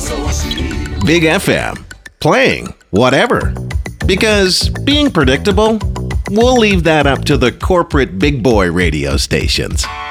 Big FM, playing whatever. Because being predictable, we'll leave that up to the corporate big boy radio stations.